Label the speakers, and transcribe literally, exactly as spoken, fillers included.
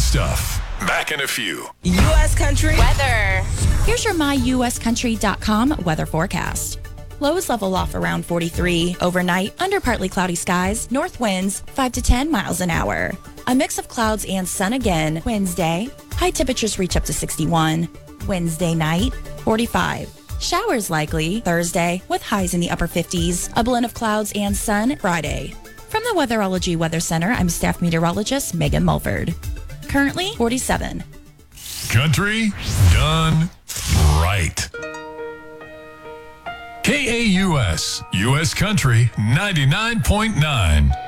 Speaker 1: stuff. Back in a few.
Speaker 2: U S Country
Speaker 3: weather.
Speaker 4: Here's your my U S country dot com weather forecast. Lows level off around forty-three. Overnight, under partly cloudy skies, north winds five to ten miles an hour. A mix of clouds and sun again Wednesday. High temperatures reach up to sixty-one. Wednesday night, forty-five. Showers likely Thursday with highs in the upper fifties. A blend of clouds and sun Friday. From the Weatherology Weather Center, I'm staff meteorologist Megan Mulford. Currently forty-seven.
Speaker 1: Country done right. K A U S, U S Country ninety-nine point nine.